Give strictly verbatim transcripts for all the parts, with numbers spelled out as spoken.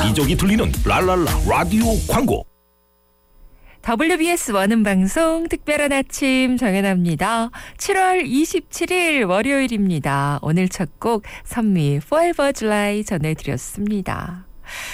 이족이 들리는 랄랄라 라디오 광고. 더블유비에스 원음 방송 특별한 아침 정연아입니다. 칠월 이십칠일 월요일입니다. 오늘 첫 곡 선미 Forever July 전해드렸습니다.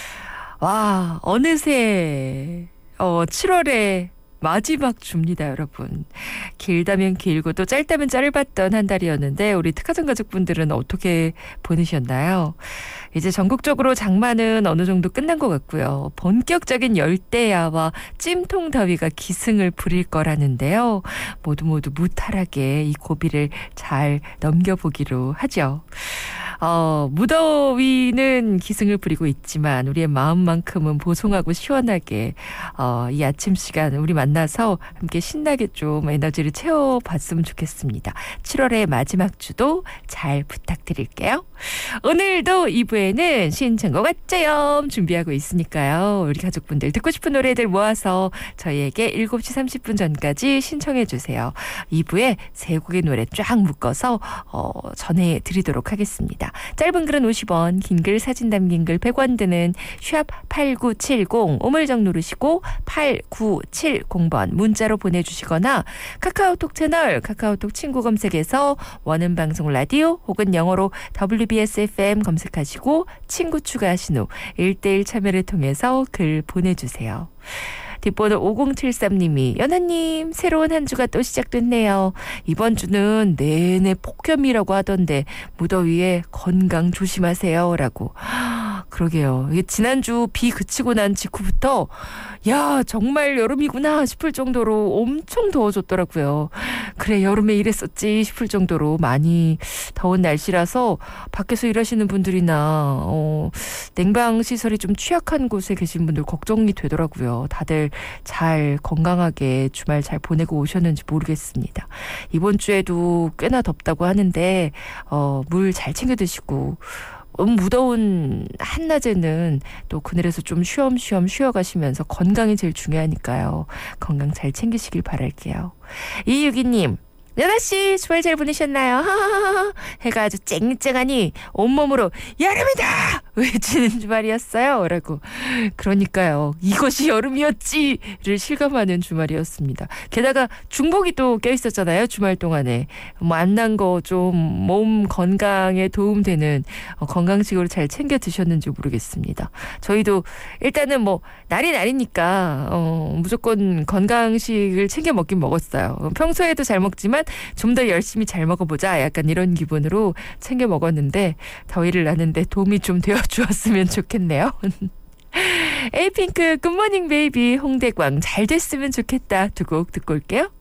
와, 어느새 어, 칠월에 마지막 주입니다, 여러분. 길다면 길고 또 짧다면 짧았던 한 달이었는데 우리 특화점 가족분들은 어떻게 보내셨나요? 이제 전국적으로 장마는 어느 정도 끝난 것 같고요. 본격적인 열대야와 찜통 더위가 기승을 부릴 거라는데요. 모두 모두 무탈하게 이 고비를 잘 넘겨보기로 하죠. 어, 무더위는 기승을 부리고 있지만 우리의 마음만큼은 보송하고 시원하게 어, 이 아침 시간 우리 만나서 함께 신나게 좀 에너지를 채워봤으면 좋겠습니다. 칠월의 마지막 주도 잘 부탁드릴게요. 오늘도 이 부에는 신청곡 어쩌염 준비하고 있으니까요. 우리 가족분들 듣고 싶은 노래들 모아서 저희에게 일곱 시 삼십 분 전까지 신청해 주세요. 이 부에 세 곡의 노래 쫙 묶어서 어, 전해드리도록 하겠습니다. 짧은 글은 오십 원, 긴 글 사진 담긴 글 백 원 드는 샵 팔구칠공 오물정 누르시고 팔구칠공 번 문자로 보내주시거나 카카오톡 채널 카카오톡 친구 검색에서 원음방송 라디오 혹은 영어로 더블유비에스 에프엠 검색하시고 친구 추가하신 후 일 대일 참여를 통해서 글 보내주세요. 뒷번호 오공칠삼 님이 연하님 새로운 한 주가 또 시작됐네요. 이번 주는 내내 폭염이라고 하던데 무더위에 건강 조심하세요 라고. 그러게요. 이게 지난주 비 그치고 난 직후부터 야 정말 여름이구나 싶을 정도로 엄청 더워졌더라고요. 그래 여름에 이랬었지 싶을 정도로 많이 더운 날씨라서 밖에서 일하시는 분들이나 어, 냉방시설이 좀 취약한 곳에 계신 분들 걱정이 되더라고요. 다들 잘 건강하게 주말 잘 보내고 오셨는지 모르겠습니다. 이번 주에도 꽤나 덥다고 하는데 어, 물 잘 챙겨 드시고 너무 무더운 한낮에는 또 그늘에서 좀 쉬엄쉬엄 쉬어가시면서 건강이 제일 중요하니까요. 건강 잘 챙기시길 바랄게요. 이육이 님. 연아씨 주말 잘 보내셨나요? 하하하하 해가 아주 쨍쨍하니 온몸으로 여름이다 외치는 주말이었어요 라고. 그러니까요 이것이 여름이었지를 실감하는 주말이었습니다. 게다가 중복이 또 껴있었잖아요. 주말 동안에 뭐 안 난 거 좀 몸 건강에 도움되는 건강식으로 잘 챙겨 드셨는지 모르겠습니다. 저희도 일단은 뭐 날이 날이니까 어, 무조건 건강식을 챙겨 먹긴 먹었어요. 평소에도 잘 먹지만 좀 더 열심히 잘 먹어보자 약간 이런 기분으로 챙겨 먹었는데 더위를 나는데 도움이 좀 되어주었으면 좋겠네요. 에이핑크 굿모닝 베이비 홍대광 잘 됐으면 좋겠다 두 곡 듣고 올게요.